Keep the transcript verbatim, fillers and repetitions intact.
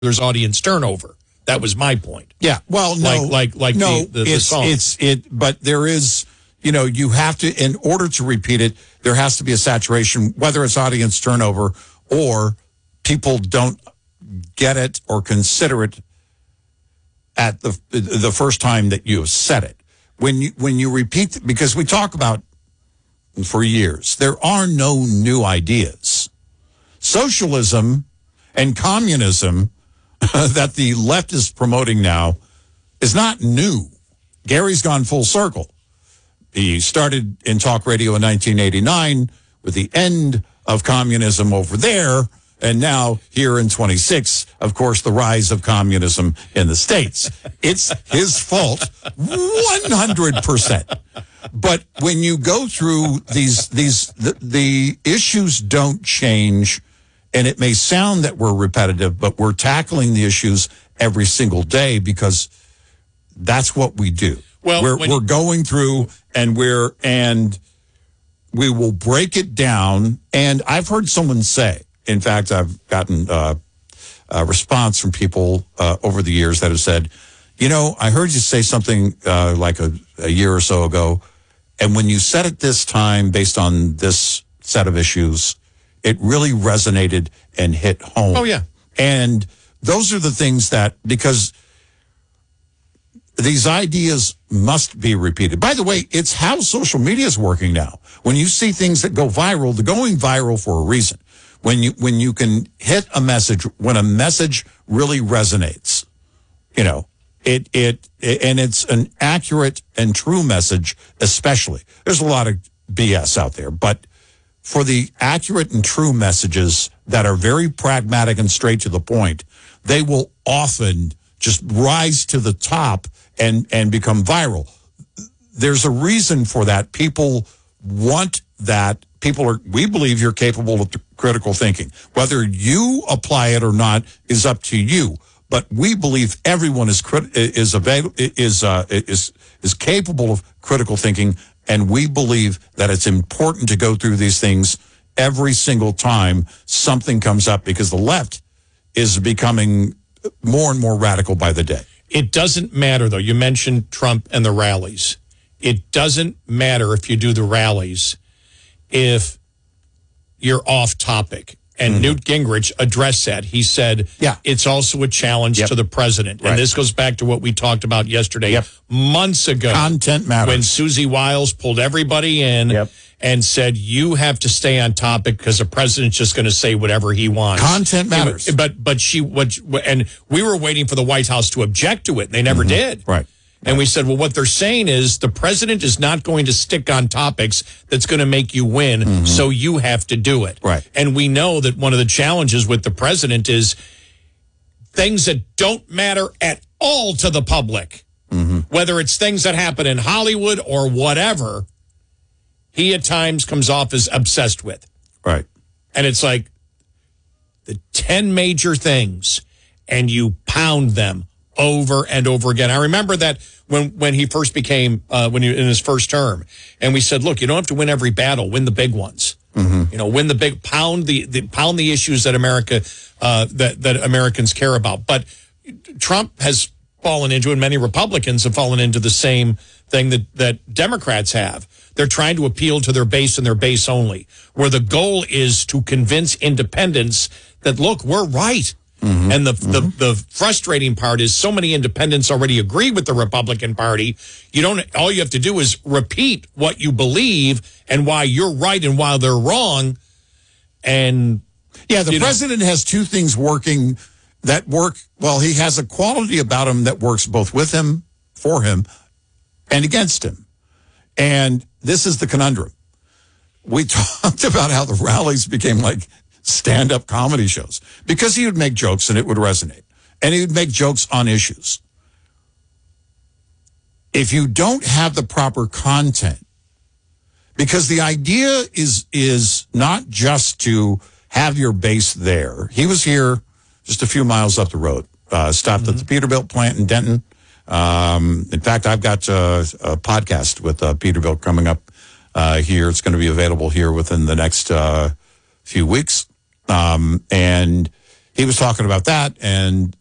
there's audience turnover. That was my point. Yeah, well, no, like like like no, the, the, the it's song. it's it, but there is, you know, you have to, in order to repeat it, there has to be a saturation, whether it's audience turnover or people don't get it or consider it at the the first time that you have said it. When you when you repeat, because we talk about for years, there are no new ideas. Socialism and communism that the left is promoting now is not new. Gary's gone full circle. He started in talk radio in nineteen eighty-nine with the end of communism over there, and now here in twenty-six, of course, the rise of communism in the States. It's his fault, one hundred percent. But when you go through these, these the, the issues don't change, and it may sound that we're repetitive, but we're tackling the issues every single day because that's what we do. Well, we're, when- we're going through and we're, and we will break it down. And I've heard someone say, in fact, I've gotten uh, a response from people uh, over the years that have said, you know, I heard you say something uh, like a, a year or so ago, and when you said it this time based on this set of issues, it really resonated and hit home. Oh, yeah. And those are the things that, because these ideas must be repeated. By the way, it's how social media is working now. When you see things that go viral, they're going viral for a reason. When you when you can hit a message, when a message really resonates, you know, it it, it and it's an accurate and true message, especially. There's a lot of B S out there, but for the accurate and true messages that are very pragmatic and straight to the point, they will often just rise to the top and, and become viral. There's a reason for that. People want that. People are, we believe you're capable of critical thinking. Whether you apply it or not is up to you. But we believe everyone is crit, is available, is uh, is is capable of critical thinking, and we believe that it's important to go through these things every single time something comes up, because the left is becoming more and more radical by the day. It doesn't matter, though. You mentioned Trump and the rallies. It doesn't matter if you do the rallies if you're off topic. And mm-hmm. Newt Gingrich addressed that. He said, yeah. it's also a challenge yep. to the president. Right. And this goes back to what we talked about yesterday, yep. months ago. Content matters. When Susie Wiles pulled everybody in yep. and said, you have to stay on topic because the president's just going to say whatever he wants. Content matters. It, but but she, what, and we were waiting for the White House to object to it, and they never mm-hmm. did. Right. And we said, well, what they're saying is the president is not going to stick on topics that's going to make you win, mm-hmm. so you have to do it. Right. And we know that one of the challenges with the president is things that don't matter at all to the public, mm-hmm. whether it's things that happen in Hollywood or whatever, he at times comes off as obsessed with. Right. And it's like the ten major things, and you pound them over and over again. I remember that when when he first became, uh, when he in his first term, and we said, look, you don't have to win every battle, win the big ones. Mm-hmm. You know, win the big, pound the, the pound the issues that America, uh, that, that Americans care about. But Trump has fallen into, and many Republicans have fallen into the same thing that, that Democrats have. They're trying to appeal to their base and their base only, where the goal is to convince independents that, look, we're right. Mm-hmm. And the, mm-hmm. the the frustrating part is so many independents already agree with the Republican Party. You don't. All you have to do is repeat what you believe and why you're right and why they're wrong. And yeah, the president know. has two things working that work. Well, he has a quality about him that works both with him, for him, and against him. And this is the conundrum. We talked about how the rallies became like stand-up comedy shows because he would make jokes and it would resonate, and he would make jokes on issues. If you don't have the proper content, because the idea is is not just to have your base there. He was here just a few miles up the road, uh, stopped mm-hmm. at the Peterbilt plant in Denton. Um, in fact, I've got uh, a podcast with uh, Peterbilt coming up uh, here. It's going to be available here within the next uh, few weeks. Um, and he was talking about that, and